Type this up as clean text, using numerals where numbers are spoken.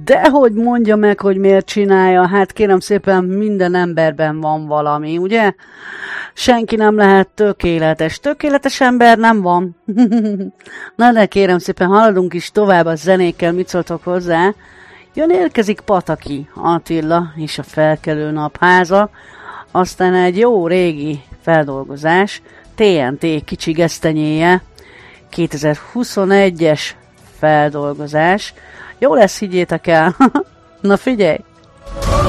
Dehogy mondja meg, hogy miért csinálja. Hát kérem szépen, minden emberben van valami, ugye? Senki nem lehet tökéletes. Tökéletes ember nem van. Na de kérem szépen, haladunk is tovább a zenékkel, mit szóltok hozzá? Érkezik Pataki Attila és a Felkelő Napháza, aztán egy jó régi feldolgozás, TNT Kicsi Gesztenyéje, 2021-es feldolgozás. Jó lesz, higgyétek el. Na figyelj!